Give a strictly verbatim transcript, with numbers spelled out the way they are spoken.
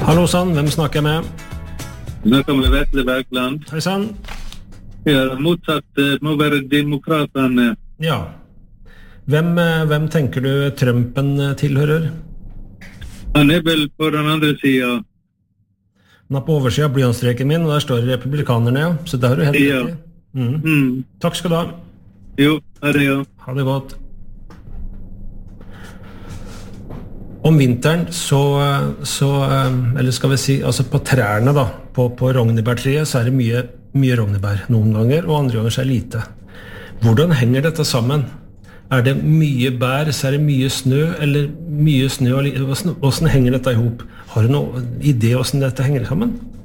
Hallo sann, hvem snakker jeg med? Snakker med Vetle Bergland. Hei sann. Ja, motsatt må være demokratene. Ja. Hvem, hvem tenker du Trumpen tilhører? Han er vel på den andre siden. Han er på oversiden av blyantstreken min, og der står republikanerne, ja. Så det har du helt ja. rett i. Mm. Mm. Takk skal du ha. Jo, ha det, ja. Ha det godt. Om vinteren så, så, eller skal vi si, altså på trærne da, på, på rognebærtreet så er det mye, mye rognebær noen ganger, og andre ganger så er det lite. Hvordan henger dette sammen? Er det mye bær, så er det mye snø, eller mye snø, og hvordan, hvordan henger dette ihop? Har du noen idé hvordan dette henger sammen?